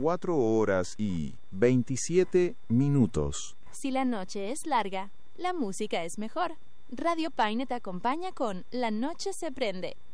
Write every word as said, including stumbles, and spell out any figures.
cuatro horas y veintisiete minutos. Si la noche es larga, la música es mejor. Radio Paine te acompaña con La Noche se prende.